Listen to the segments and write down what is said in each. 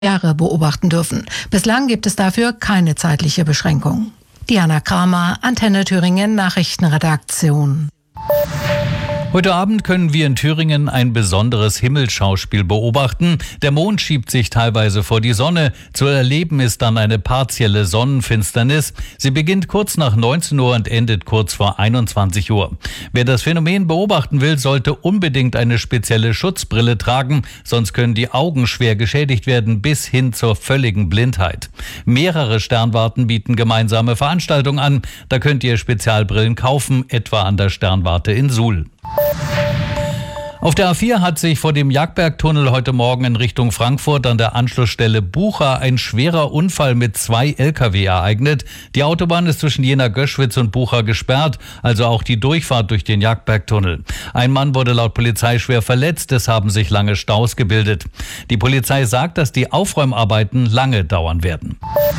Jahre beobachten dürfen. Bislang gibt es dafür keine zeitliche Beschränkung. Diana Kramer, Antenne Thüringen Nachrichtenredaktion. Heute Abend können wir in Thüringen ein besonderes Himmelsschauspiel beobachten. Der Mond schiebt sich teilweise vor die Sonne. Zu erleben ist dann eine partielle Sonnenfinsternis. Sie beginnt kurz nach 19 Uhr und endet kurz vor 21 Uhr. Wer das Phänomen beobachten will, sollte unbedingt eine spezielle Schutzbrille tragen, sonst können die Augen schwer geschädigt werden bis hin zur völligen Blindheit. Mehrere Sternwarten bieten gemeinsame Veranstaltungen an. Da könnt ihr Spezialbrillen kaufen, etwa an der Sternwarte in Suhl. Auf der A4 hat sich vor dem Jagdbergtunnel heute Morgen in Richtung Frankfurt an der Anschlussstelle Bucha ein schwerer Unfall mit 2 Lkw ereignet. Die Autobahn ist zwischen Jena-Göschwitz und Bucha gesperrt, also auch die Durchfahrt durch den Jagdbergtunnel. Ein Mann wurde laut Polizei schwer verletzt, es haben sich lange Staus gebildet. Die Polizei sagt, dass die Aufräumarbeiten lange dauern werden.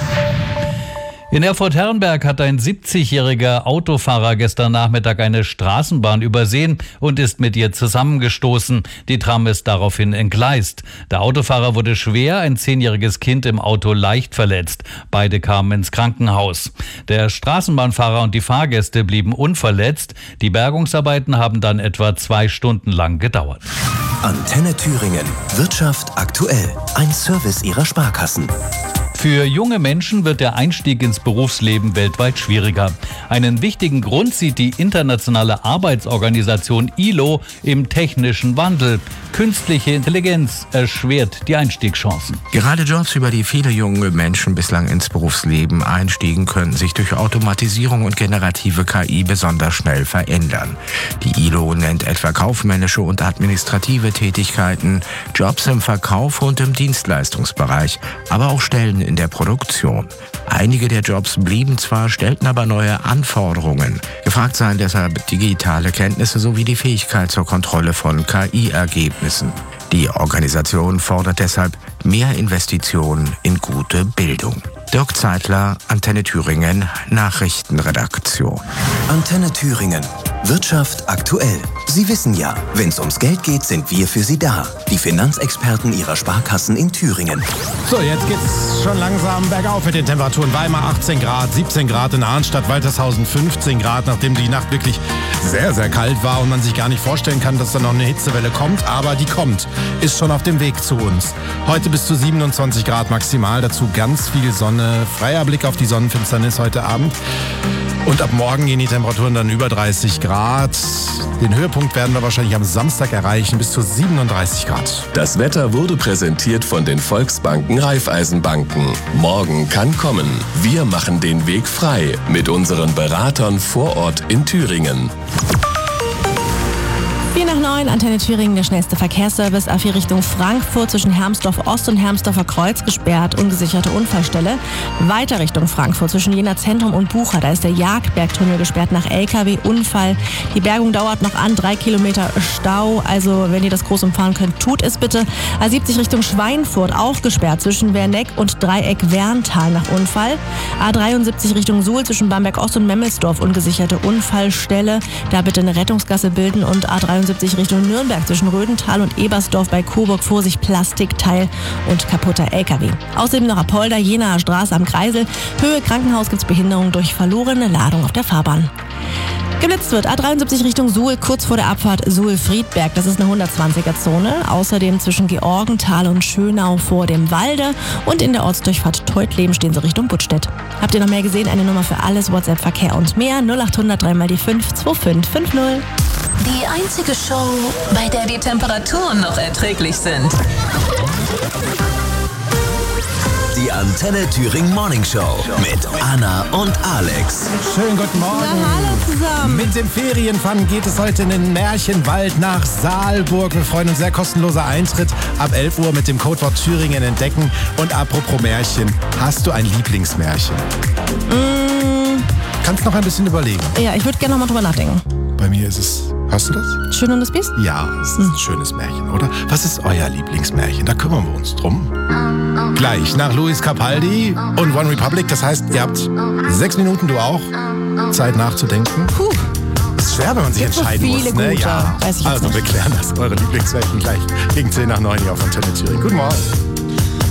In Erfurt-Herrenberg hat ein 70-jähriger Autofahrer gestern Nachmittag eine Straßenbahn übersehen und ist mit ihr zusammengestoßen. Die Tram ist daraufhin entgleist. Der Autofahrer wurde schwer, ein 10-jähriges Kind im Auto leicht verletzt. Beide kamen ins Krankenhaus. Der Straßenbahnfahrer und die Fahrgäste blieben unverletzt. Die Bergungsarbeiten haben dann etwa 2 Stunden lang gedauert. Antenne Thüringen. Wirtschaft aktuell. Ein Service Ihrer Sparkassen. Für junge Menschen wird der Einstieg ins Berufsleben weltweit schwieriger. Einen wichtigen Grund sieht die internationale Arbeitsorganisation ILO im technischen Wandel. Künstliche Intelligenz erschwert die Einstiegschancen. Gerade Jobs, über die viele junge Menschen bislang ins Berufsleben einstiegen, könnten sich durch Automatisierung und generative KI besonders schnell verändern. Die ILO nennt etwa kaufmännische und administrative Tätigkeiten, Jobs im Verkauf und im Dienstleistungsbereich, aber auch Stellen in der Produktion. Einige der Jobs blieben zwar, stellten aber neue Anforderungen. Gefragt seien deshalb digitale Kenntnisse sowie die Fähigkeit zur Kontrolle von KI-Ergebnissen. Die Organisation fordert deshalb mehr Investitionen in gute Bildung. Dirk Zeitler, Antenne Thüringen, Nachrichtenredaktion. Antenne Thüringen. Wirtschaft aktuell. Sie wissen ja, wenn es ums Geld geht, sind wir für Sie da. Die Finanzexperten Ihrer Sparkassen in Thüringen. So, jetzt geht's schon langsam bergauf mit den Temperaturen. Weimar 18 Grad, 17 Grad in Arnstadt, Waltershausen 15 Grad, nachdem die Nacht wirklich sehr, sehr kalt war und man sich gar nicht vorstellen kann, dass da noch eine Hitzewelle kommt. Aber die kommt, ist schon auf dem Weg zu uns. Heute bis zu 27 Grad maximal, dazu ganz viel Sonne, freier Blick auf die Sonnenfinsternis heute Abend. Und ab morgen gehen die Temperaturen dann über 30 Grad. Den Höhepunkt werden wir wahrscheinlich am Samstag erreichen, bis zu 37 Grad. Das Wetter wurde präsentiert von den Volksbanken Raiffeisenbanken. Morgen kann kommen. Wir machen den Weg frei mit unseren Beratern vor Ort in Thüringen. 8:09, Antenne Thüringen, der schnellste Verkehrsservice. A4 Richtung Frankfurt zwischen Hermsdorf Ost und Hermsdorfer Kreuz gesperrt, ungesicherte Unfallstelle. Weiter Richtung Frankfurt zwischen Jena Zentrum und Bucha, da ist der Jagdbergtunnel gesperrt nach LKW-Unfall. Die Bergung dauert noch an, 3 Kilometer Stau, also wenn ihr das groß umfahren könnt, tut es bitte. A70 Richtung Schweinfurt auch gesperrt zwischen Werneck und Dreieck Werntal nach Unfall. A73 Richtung Suhl zwischen Bamberg Ost und Memmelsdorf, ungesicherte Unfallstelle, da bitte eine Rettungsgasse bilden. Und A73 Richtung Nürnberg zwischen Rödental und Ebersdorf bei Coburg, Vorsicht, Plastikteil und kaputter LKW. Außerdem noch Apolda, Jenaer Straße am Kreisel. Höhe Krankenhaus gibt's Behinderung durch verlorene Ladung auf der Fahrbahn. Geblitzt wird A73 Richtung Suhl, kurz vor der Abfahrt Suhl-Friedberg. Das ist eine 120er-Zone. Außerdem zwischen Georgenthal und Schönau vor dem Walde. Und in der Ortsdurchfahrt Teutleben stehen sie Richtung Buttstedt. Habt ihr noch mehr gesehen? Eine Nummer für alles, WhatsApp, Verkehr und mehr. 0800 3 mal die 5 2550. Die einzige Show, bei der die Temperaturen noch erträglich sind. Die Antenne Thüringen Morning Show mit Anna und Alex. Schönen guten Morgen. Na, hallo zusammen. Mit dem Ferienfun geht es heute in den Märchenwald nach Saalburg. Wir freuen uns sehr, kostenloser Eintritt ab 11 Uhr mit dem Codewort Thüringen entdecken. Und apropos Märchen, hast du ein Lieblingsmärchen? Kannst noch ein bisschen überlegen. Ja, ich würde gerne noch mal drüber nachdenken. Bei mir ist es... Hörst du das? Schön und das Biest? Ja, es ist ein schönes Märchen, oder? Was ist euer Lieblingsmärchen? Da kümmern wir uns drum. Gleich nach Louis Capaldi und One Republic. Das heißt, ihr habt 6 Minuten, du auch, Zeit nachzudenken. Puh. Ist schwer, wenn man sich entscheiden so viele muss. Ne? Gute. Ja. Weiß ich jetzt Also nicht. wir klären das. Eure Lieblingsmärchen gleich gegen 10 nach 9 hier auf Antenne Thüringen. Guten Morgen.